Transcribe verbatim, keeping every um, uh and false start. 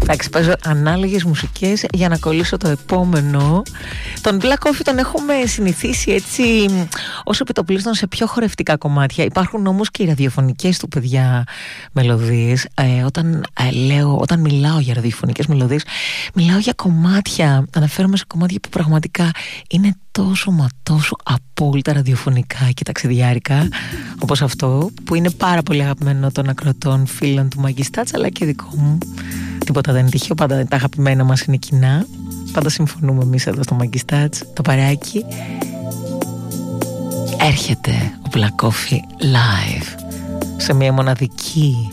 Εντάξει, παίζω ανάλογες μουσικές για να κολλήσω το επόμενο. Τον Black Coffee τον έχουμε συνηθίσει έτσι όσο επιτοπλίστων σε πιο χορευτικά κομμάτια. Υπάρχουν όμως και οι ραδιοφωνικές του, παιδιά, μελωδίες. ε, όταν, ε, λέω, όταν μιλάω για ραδιοφωνικές μελωδίες, μιλάω για κομμάτια. Αναφέρομαι σε κομμάτια που πραγματικά είναι τόσο μα τόσο απόλυτα ραδιοφωνικά και ταξιδιάρικα, όπως αυτό που είναι πάρα πολύ αγαπημένο των ακροατών φίλων του Maggie Stats, αλλά και δικό μου. Τίποτα δεν είναι τυχαίο, πάντα τα αγαπημένα μας είναι κοινά. Πάντα συμφωνούμε εμείς εδώ στο Maggie Stats, το παρεάκι. Έρχεται ο Black Coffee live σε μια μοναδική